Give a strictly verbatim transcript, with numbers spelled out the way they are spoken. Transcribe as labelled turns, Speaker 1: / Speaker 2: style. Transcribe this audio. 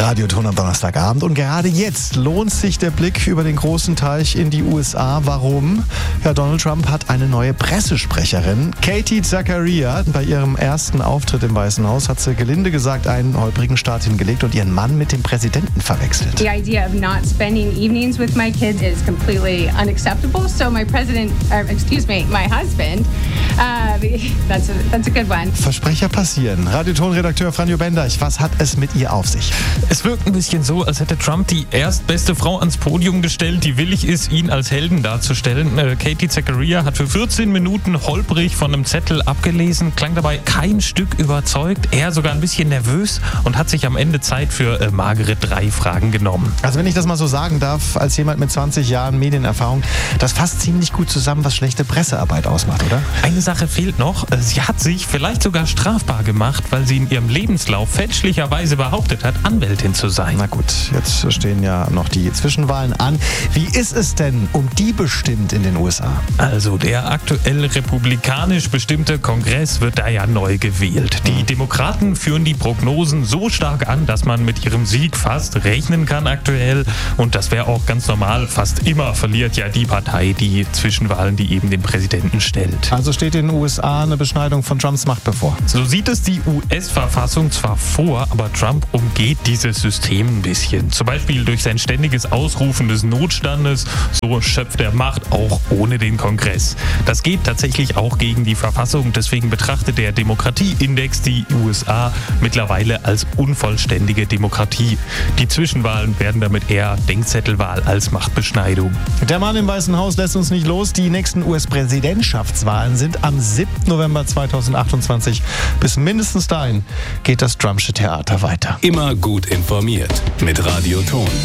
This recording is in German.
Speaker 1: Radioton am Donnerstagabend. Und gerade jetzt lohnt sich der Blick über den großen Teich in die U S A. Warum? Ja, Donald Trump hat eine neue Pressesprecherin. Katie Zachariah. Bei ihrem ersten Auftritt im Weißen Haus hat sie gelinde gesagt einen holprigen Start hingelegt und ihren Mann mit dem Präsidenten verwechselt.
Speaker 2: The idea of not spending evenings with my kids is completely unacceptable. So my president, or excuse me, my husband, uh, that's a, that's a good one.
Speaker 1: Versprecher passieren. Radioton-Redakteur Franjo Bendeich, was hat es mit ihr auf sich?
Speaker 3: Es wirkt ein bisschen so, als hätte Trump die erstbeste Frau ans Podium gestellt, die willig ist, ihn als Helden darzustellen. Äh, Katie Zachariah hat für vierzehn Minuten holprig von einem Zettel abgelesen, klang dabei kein Stück überzeugt, eher sogar ein bisschen nervös und hat sich am Ende Zeit für äh, magere drei Fragen genommen.
Speaker 1: Also wenn ich das mal so sagen darf, als jemand mit zwanzig Jahren Medienerfahrung, das fasst ziemlich gut zusammen, was schlechte Pressearbeit ausmacht, oder?
Speaker 3: Eine Sache fehlt noch. Sie hat sich vielleicht sogar strafbar gemacht, weil sie in ihrem Lebenslauf fälschlicherweise behauptet hat, Anwältin zu sein.
Speaker 1: Na gut, jetzt stehen ja noch die Zwischenwahlen an. Wie ist es denn um die bestimmt in den U S A?
Speaker 3: Also der aktuell republikanisch bestimmte Kongress wird da ja neu gewählt. Die Demokraten führen die Prognosen so stark an, dass man mit ihrem Sieg fast rechnen kann aktuell. Und das wäre auch ganz normal. Fast immer verliert ja die Partei die Zwischenwahlen, die eben den Präsidenten stellt.
Speaker 1: Also steht in den U S A eine Beschneidung von Trumps Macht bevor.
Speaker 3: So sieht es die U S-Verfassung zwar vor, aber Trump umgeht dieses System ein bisschen. Zum Beispiel durch sein ständiges Ausrufen des Notstandes. So schöpft er Macht auch ohne den Kongress. Das geht tatsächlich auch gegen die Verfassung. Deswegen betrachtet der Demokratieindex die U S A mittlerweile als unvollständige Demokratie. Die Zwischenwahlen werden damit eher Denkzettelwahl als Machtbeschneidung.
Speaker 1: Der Mann im Weißen Haus lässt uns nicht los. Die nächsten U S-Präsidentschaftswahlen sind am siebten November zweitausendachtundzwanzig. Bis mindestens dahin geht das Trumpsche Theater weiter.
Speaker 4: Immer gut informiert mit Radioton.